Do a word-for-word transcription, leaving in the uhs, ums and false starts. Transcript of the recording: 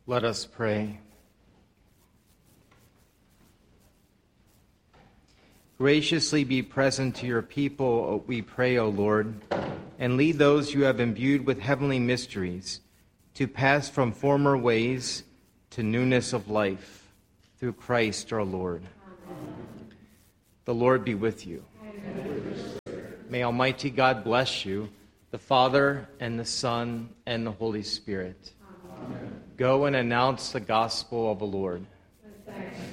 Let us pray. Graciously be present to your people, we pray, O Lord, and lead those you have imbued with heavenly mysteries to pass from former ways to newness of life, through Christ our Lord. Amen. The Lord be with you. May Almighty God bless you, the Father, and the Son, and the Holy Spirit. Amen. Go and announce the gospel of the Lord. Thanks